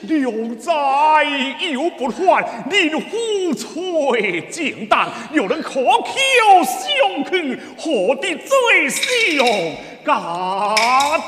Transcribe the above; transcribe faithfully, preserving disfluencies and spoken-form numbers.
留在又不还，令虎垂尽荡，有人可口相劝，何必最凶？敢